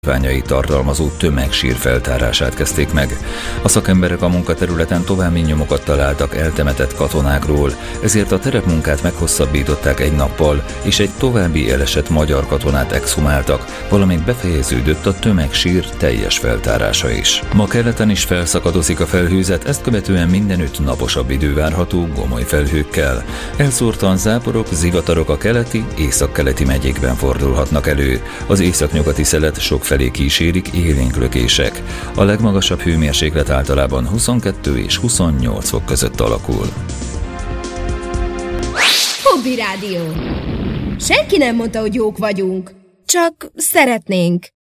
ványai tartalmazó tömegsír feltárását kezdték meg. A szakemberek a munkaterületen további nyomokat találtak eltemetett katonákról, ezért a terepmunkát meghosszabbították egy nappal, és egy további elesett magyar katonát exhumáltak, valamint befejeződött a tömegsír teljes feltárása is. Ma keleten is felszakadozik a felhőzet, ezt követően mindenütt naposabb idő várható gomoly felhőkkel. Elszórtan záporok, zivatarok a keleti, északkeleti megyékben fordulhatnak elő. Az északnyugati szelet sokfelé kísérik élénk lökések. A legmagasabb hőmérséklet általában 22 és 28 fok között alakul. Hobby Rádió. Senki nem mondta, hogy jók vagyunk. Csak szeretnénk.